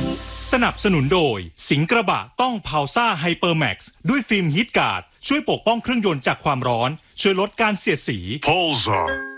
สนับสนุนโดยสิงห์กระบะต้องพาวซ่าไฮเปอร์แม็กซ์ด้วยฟิล์มฮีทการ์ดช่วยปกป้องเครื่องยนต์จากความร้อนช่วยลดการเสียดสี Pulsar